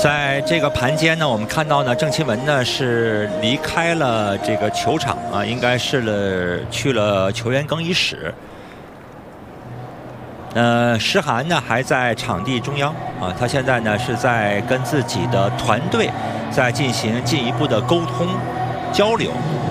在这个盘间呢，我们看到呢，郑钦文呢是离开了这个球场啊，应该是去了球员更衣室。施涵呢还在场地中央啊，他现在呢是在跟自己的团队在进行进一步的沟通交流。